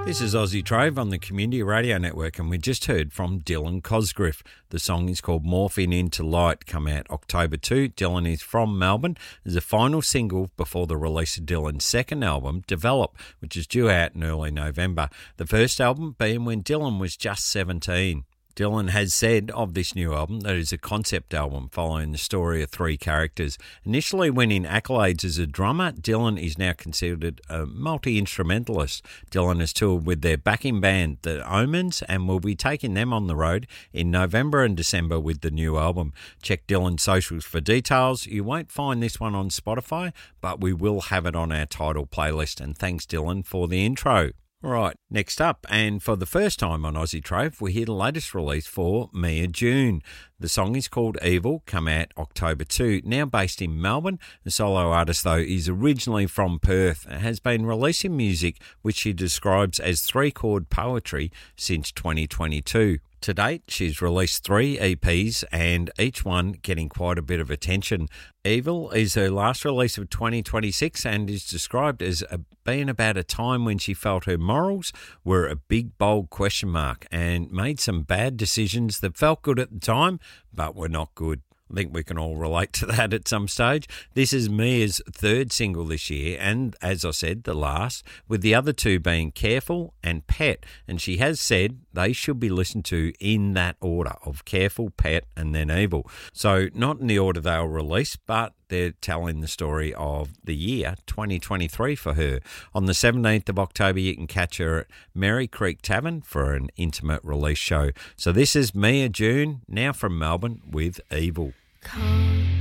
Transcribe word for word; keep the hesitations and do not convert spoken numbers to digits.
This is Aussie Trove on the Community Radio Network, and we just heard from Dylan Cosgriff. The song is called Morphing Into Light, come out October second. Dylan is from Melbourne. It's a final single before the release of Dylan's second album, Develop, which is due out in early November. The first album being when Dylan was just seventeen. Dylan has said of this new album that it is a concept album following the story of three characters. Initially winning accolades as a drummer, Dylan is now considered a multi-instrumentalist. Dylan has toured with their backing band, The Omens, and will be taking them on the road in November and December with the new album. Check Dylan's socials for details. You won't find this one on Spotify, but we will have it on our title playlist. And thanks, Dylan, for the intro. Right, next up, and for the first time on Aussie Trove, we hear the latest release for Mia June. The song is called Evil, come out October second, now based in Melbourne. The solo artist, though, is originally from Perth and has been releasing music which she describes as three-chord poetry since twenty twenty-two. To date, she's released three E Ps and each one getting quite a bit of attention. Evil is her last release of twenty twenty-six and is described as a, being about a time when she felt her morals were a big, bold question mark and made some bad decisions that felt good at the time but were not good. I think we can all relate to that at some stage. This is Mia's third single this year and, as I said, the last, with the other two being Careful and Pet. And she has said they should be listened to in that order of Careful, Pet and then Evil. So not in the order they were released, but they're telling the story of the year twenty twenty-three for her. On the seventeenth of October, you can catch her at Merry Creek Tavern for an intimate release show. So this is Mia June, now from Melbourne, with Evil. Come.